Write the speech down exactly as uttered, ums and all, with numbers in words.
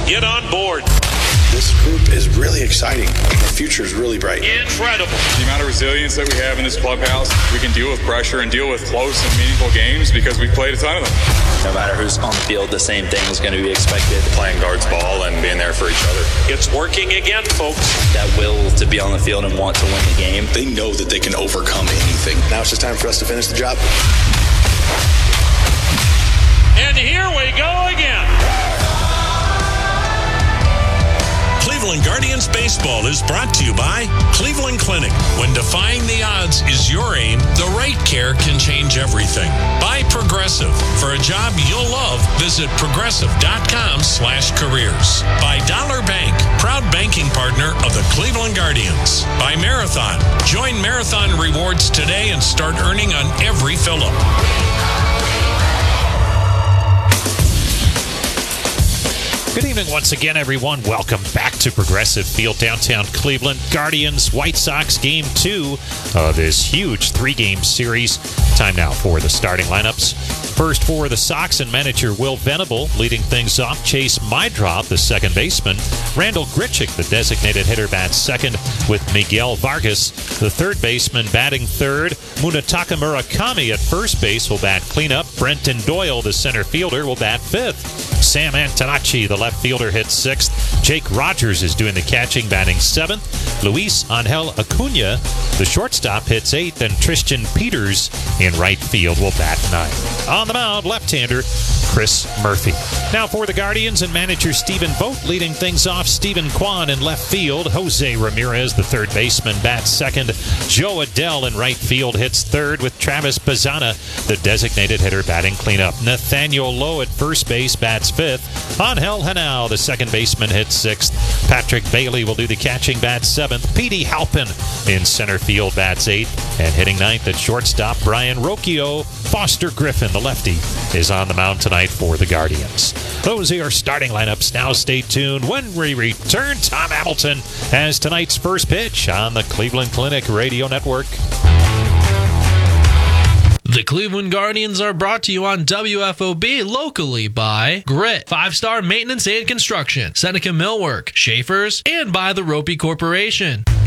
Get on board. This group is really exciting. The future is really bright. Incredible. The amount of resilience that we have in this clubhouse, we can deal with pressure and deal with close and meaningful games because we've played a ton of them. No matter who's on the field, the same thing is going to be expected. Playing guards ball and being there for each other. It's working again, folks. That will to be on the field and want to win the game. They know that they can overcome anything. Now it's just time for us to finish the job. And here we go again. Cleveland Guardians Baseball is brought to you by Cleveland Clinic. When defying the odds is your aim, the right care can change everything. By Progressive. For a job you'll love, visit progressive.com slash careers. By Dollar Bank, proud banking partner of the Cleveland Guardians. By Marathon. Join Marathon Rewards today and start earning on every fill-up. Good evening once again, everyone. Welcome back to Progressive Field, downtown Cleveland. Guardians, White Sox game two of this huge three-game series. Time now for the starting lineups. First for the Sox and manager Will Venable. Leading things off, Chase Meidrop, the second baseman. Randall Grichuk, the designated hitter, bats second with Miguel Vargas, the third baseman, batting third. Munetaka Murakami at first base will bat cleanup. Brenton Doyle, the center fielder, will bat fifth. Sam Antonacci, the left fielder, hits sixth. Jake Rogers is doing the catching, batting seventh. Luis Angel Acuna, the shortstop, hits eighth. And Tristan Peters in right field will bat ninth. On the mound, left-hander Chris Murphy. Now for the Guardians and manager Stephen Vogt. Leading things off, Stephen Kwan in left field. Jose Ramirez, the third baseman, bats second. Joe Adell in right field hits third with Travis Bazzana, the designated hitter, batting cleanup. Nathaniel Lowe at first base bats fifth. Angel Henao, the second baseman, hits sixth. Patrick Bailey will do the catching, bats seventh. Petey Halpin in center field bats eighth. And hitting ninth at shortstop, Brian Rocchio. Foster Griffin, the lefty, is on the mound tonight for the Guardians. Those are your starting lineups. Now stay tuned. When we return, Tom Hamilton has tonight's first pitch on the Cleveland Clinic Radio Network. The Cleveland Guardians are brought to you on W F O B locally by Grit, Five Star Maintenance and Construction, Seneca Millwork, Schaefer's, and by the Ropey Corporation.